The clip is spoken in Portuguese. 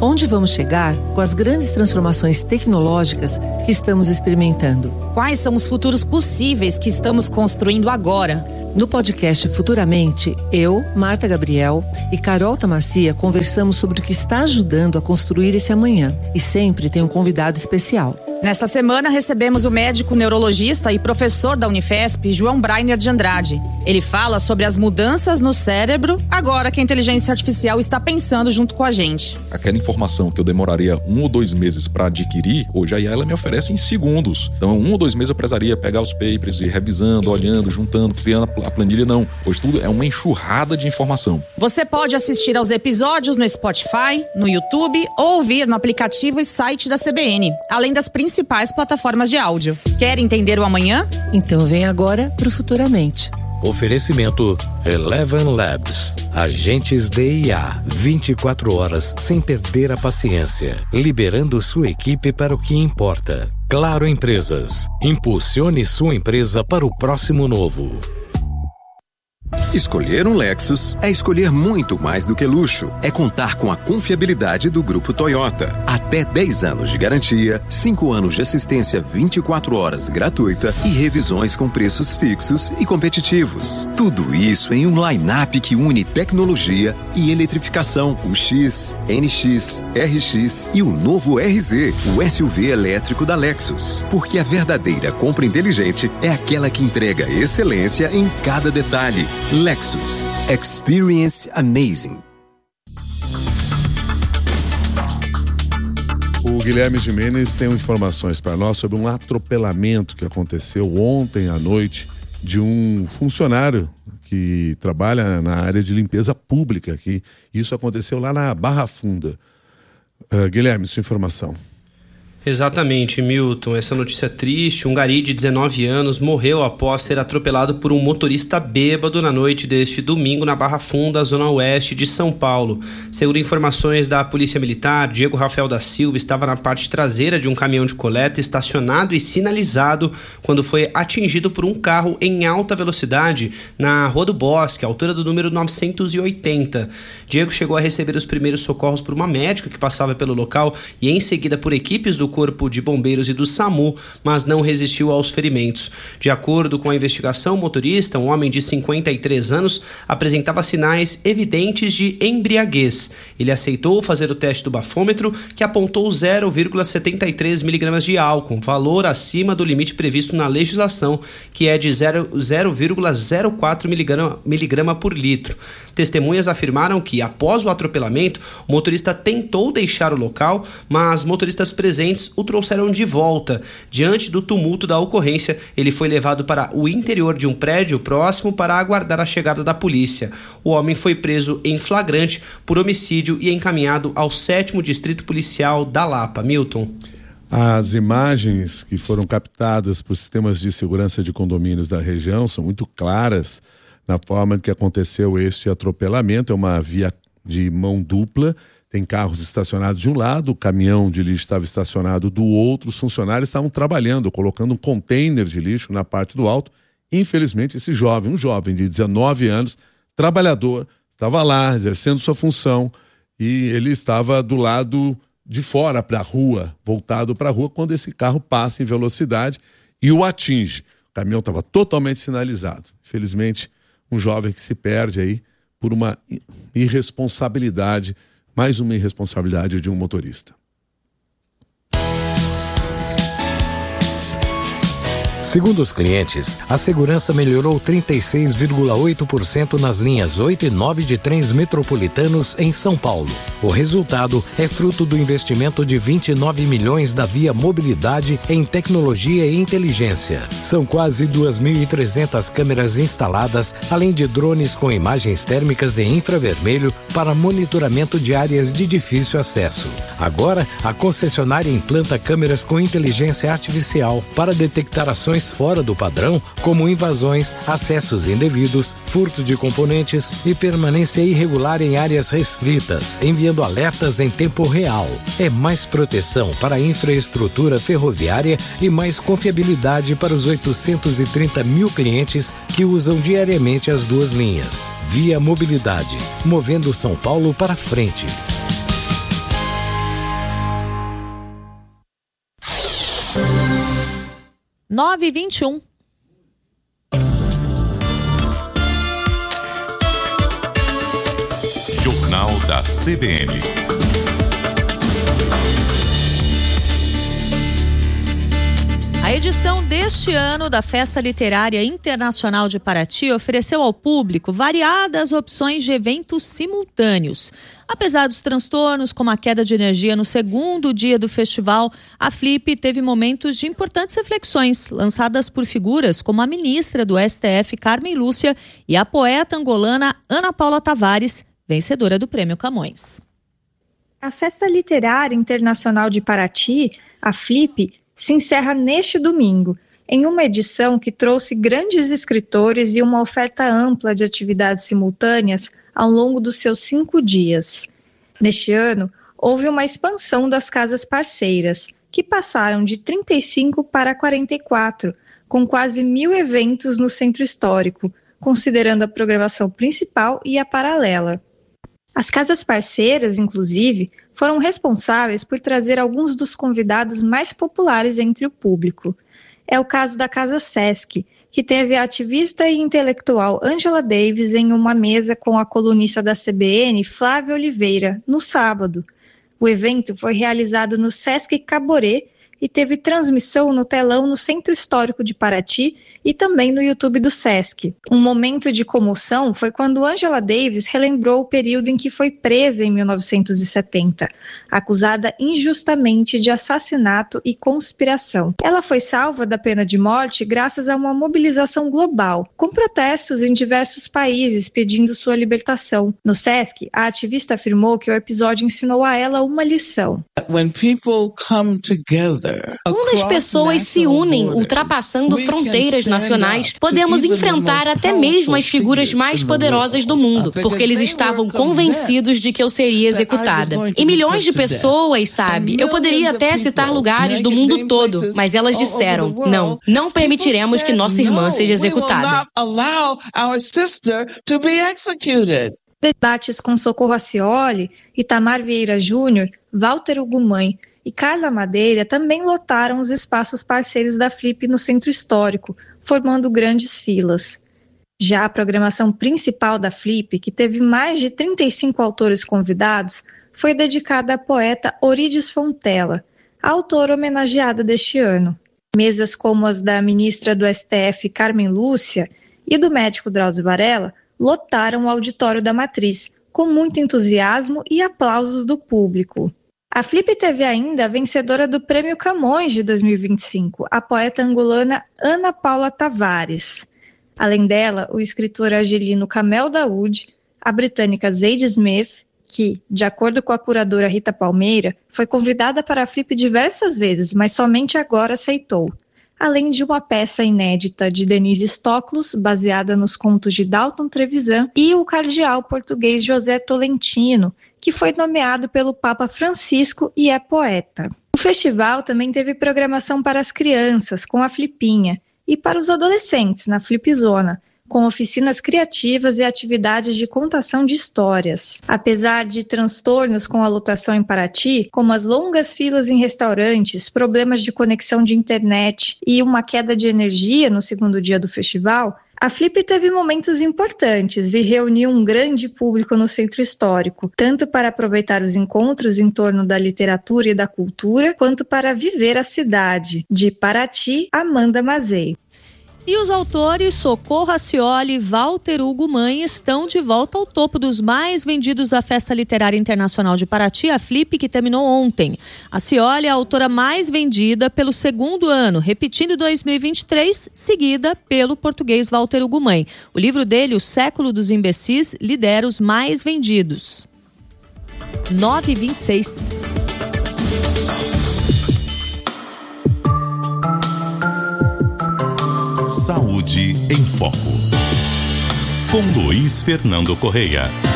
Onde vamos chegar com as grandes transformações tecnológicas que estamos experimentando? Quais são os futuros possíveis que estamos construindo agora? No podcast Futuramente, eu, Marta Gabriel e Carol Tamassia conversamos sobre o que está ajudando a construir esse amanhã. E sempre tem um convidado especial. Nesta semana recebemos o médico neurologista e professor da Unifesp, João Breiner de Andrade. Ele fala sobre as mudanças no cérebro agora que a inteligência artificial está pensando junto com a gente. Aquela informação que eu demoraria 1 ou 2 meses para adquirir, hoje a IA ela me oferece em segundos. Então 1 ou 2 meses eu precisaria pegar os papers e ir revisando, olhando, juntando, criando a planilha. Não, hoje tudo é uma enxurrada de informação. Você pode assistir aos episódios no Spotify, no YouTube ou ouvir no aplicativo e site da CBN, além das principais plataformas de áudio. Quer entender o amanhã? Então vem agora pro Futuramente. Oferecimento Eleven Labs. Agentes de IA. 24 horas sem perder a paciência. Liberando sua equipe para o que importa. Claro Empresas. Impulsione sua empresa para o próximo novo. Escolher um Lexus é escolher muito mais do que luxo. É contar com a confiabilidade do Grupo Toyota. Até 10 anos de garantia, 5 anos de assistência 24 horas gratuita e revisões com preços fixos e competitivos. Tudo isso em um line-up que une tecnologia e eletrificação. O X, NX, RX e o novo RZ, o SUV elétrico da Lexus. Porque a verdadeira compra inteligente é aquela que entrega excelência em cada detalhe. Lexus. Experience Amazing. O Guilherme Gimenez tem informações para nós sobre um atropelamento que aconteceu ontem à noite de um funcionário que trabalha na área de limpeza pública aqui. Isso aconteceu lá na Barra Funda. Guilherme, sua informação. Exatamente, Milton. Essa notícia triste. Um gari de 19 anos morreu após ser atropelado por um motorista bêbado na noite deste domingo na Barra Funda, zona oeste de São Paulo. Segundo informações da Polícia Militar, Diego Rafael da Silva estava na parte traseira de um caminhão de coleta estacionado e sinalizado quando foi atingido por um carro em alta velocidade na Rua do Bosque, altura do número 980. Diego chegou a receber os primeiros socorros por uma médica que passava pelo local e em seguida por equipes do Corpo de Bombeiros e do SAMU, mas não resistiu aos ferimentos. De acordo com a investigação, o motorista, um homem de 53 anos, apresentava sinais evidentes de embriaguez. Ele aceitou fazer o teste do bafômetro, que apontou 0,73 miligramas de álcool, valor acima do limite previsto na legislação, que é de 0,04 miligrama por litro. Testemunhas afirmaram que, após o atropelamento, o motorista tentou deixar o local, mas motoristas presentes o trouxeram de volta. Diante do tumulto da ocorrência, ele foi levado para o interior de um prédio próximo para aguardar a chegada da polícia. O homem foi preso em flagrante por homicídio e encaminhado ao 7º Distrito Policial da Lapa. Milton. As imagens que foram captadas por sistemas de segurança de condomínios da região são muito claras na forma que aconteceu este atropelamento. É uma via de mão dupla. Tem carros estacionados de um lado, o caminhão de lixo estava estacionado do outro, os funcionários estavam trabalhando, colocando um container de lixo na parte do alto. Infelizmente, esse jovem, um jovem de 19 anos, trabalhador, estava lá exercendo sua função e ele estava do lado de fora para a rua, voltado para a rua, quando esse carro passa em velocidade e o atinge. O caminhão estava totalmente sinalizado. Infelizmente, um jovem que se perde aí por uma irresponsabilidade, mais uma irresponsabilidade de um motorista. Segundo os clientes, a segurança melhorou 36,8% nas linhas 8 e 9 de trens metropolitanos em São Paulo. O resultado é fruto do investimento de 29 milhões da Via Mobilidade em tecnologia e inteligência. São quase 2.300 câmeras instaladas, além de drones com imagens térmicas e infravermelho para monitoramento de áreas de difícil acesso. Agora, a concessionária implanta câmeras com inteligência artificial para detectar ações fora do padrão, como invasões, acessos indevidos, furto de componentes e permanência irregular em áreas restritas, enviando alertas em tempo real. É mais proteção para a infraestrutura ferroviária e mais confiabilidade para os 830 mil clientes que usam diariamente as duas linhas. Via Mobilidade, movendo São Paulo para frente. 9h21. Jornal da CBN. A edição deste ano da Festa Literária Internacional de Paraty ofereceu ao público variadas opções de eventos simultâneos. Apesar dos transtornos, como a queda de energia no segundo dia do festival, a Flip teve momentos de importantes reflexões, lançadas por figuras como a ministra do STF, Carmen Lúcia, e a poeta angolana Ana Paula Tavares, vencedora do Prêmio Camões. A Festa Literária Internacional de Paraty, a Flip, se encerra neste domingo, em uma edição que trouxe grandes escritores e uma oferta ampla de atividades simultâneas ao longo dos seus 5 dias. Neste ano, houve uma expansão das casas parceiras, que passaram de 35 para 44, com quase 1.000 eventos no Centro Histórico, considerando a programação principal e a paralela. As casas parceiras, inclusive, foram responsáveis por trazer alguns dos convidados mais populares entre o público. É o caso da Casa Sesc, que teve a ativista e intelectual Angela Davis em uma mesa com a colunista da CBN, Flávia Oliveira, no sábado. O evento foi realizado no Sesc Caboré e teve transmissão no telão no Centro Histórico de Paraty e também no YouTube do Sesc. Um momento de comoção foi quando Angela Davis relembrou o período em que foi presa em 1970, acusada injustamente de assassinato e conspiração. Ela foi salva da pena de morte graças a uma mobilização global, com protestos em diversos países pedindo sua libertação. No Sesc, a ativista afirmou que o episódio ensinou a ela uma lição. Quando as pessoas se unem, ultrapassando fronteiras nacionais, podemos enfrentar até mesmo as figuras mais poderosas do mundo, porque eles estavam convencidos de que eu seria executada. E milhões de pessoas, sabe? Eu poderia até citar lugares do mundo todo, mas elas disseram, não permitiremos que nossa irmã seja executada. Debates com Socorro Acioli, Itamar Vieira Júnior, Walter Ugumãe e Carla Madeira também lotaram os espaços parceiros da Flip no Centro Histórico, formando grandes filas. Já a programação principal da Flip, que teve mais de 35 autores convidados, foi dedicada à poeta Orides Fontella, a autora homenageada deste ano. Mesas como as da ministra do STF, Carmen Lúcia, e do médico Drauzio Varela, lotaram o auditório da Matriz, com muito entusiasmo e aplausos do público. A Flip teve ainda a vencedora do Prêmio Camões de 2025, a poeta angolana Ana Paula Tavares. Além dela, o escritor argelino Kamel Daoud, a britânica Zadie Smith, que, de acordo com a curadora Rita Palmeira, foi convidada para a Flip diversas vezes, mas somente agora aceitou. Além de uma peça inédita de Denise Stoklos, baseada nos contos de Dalton Trevisan, e o cardeal português José Tolentino, que foi nomeado pelo Papa Francisco e é poeta. O festival também teve programação para as crianças, com a Flipinha, e para os adolescentes, na Flipzona, com oficinas criativas e atividades de contação de histórias. Apesar de transtornos com a lotação em Paraty, como as longas filas em restaurantes, problemas de conexão de internet e uma queda de energia no segundo dia do festival, a Flip teve momentos importantes e reuniu um grande público no Centro Histórico, tanto para aproveitar os encontros em torno da literatura e da cultura, quanto para viver a cidade. De Paraty, Amanda Mazei. E os autores Socorro Acioli e Walter Ugumãe estão de volta ao topo dos mais vendidos da Festa Literária Internacional de Paraty, a Flip, que terminou ontem. Acioli é a autora mais vendida pelo segundo ano, repetindo 2023, seguida pelo português Walter Ugumãe. O livro dele, O Século dos Imbecis, lidera os mais vendidos. 9h26. Saúde em Foco, com Luiz Fernando Correia.